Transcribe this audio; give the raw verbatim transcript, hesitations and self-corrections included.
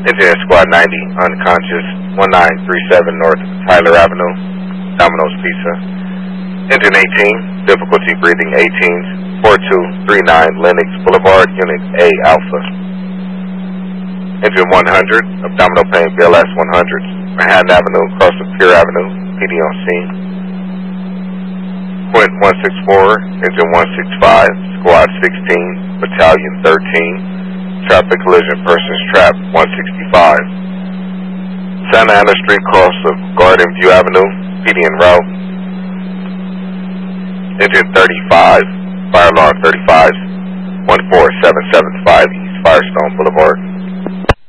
Engine Squad ninety, unconscious, one nine three seven North Tyler Avenue, Domino's Pizza. Engine eighteen, difficulty breathing eighteen, four two three nine Lennox Boulevard, Unit A Alpha. Engine one hundred, abdominal pain B L S one hundred, Manhattan Avenue, across from Pier Avenue, P D on scene. Point one six four, Engine one six five, Squad sixteen, Battalion thirteen, traffic collision, persons trapped, one sixty-five. Santa Ana Street, cross of Garden View Avenue, P D en route. Engine thirty-five, fire alarm thirty-five, one four seven seven five East Firestone Boulevard.